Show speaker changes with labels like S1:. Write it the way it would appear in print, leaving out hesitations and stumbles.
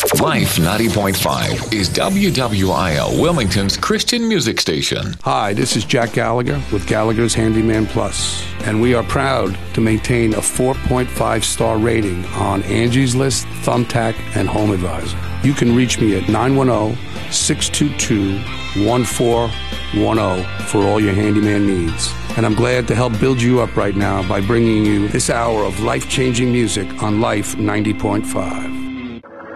S1: Life 90.5 is WWIL Wilmington's Christian music station.
S2: Hi, this is Jack Gallagher with Gallagher's Handyman Plus, and we are proud to maintain a 4.5-star rating on Angie's List, Thumbtack, and Home Advisor. You can reach me at 910-622-1410 for all your handyman needs. And I'm glad to help build you up right now by bringing you this hour of life-changing music on Life 90.5.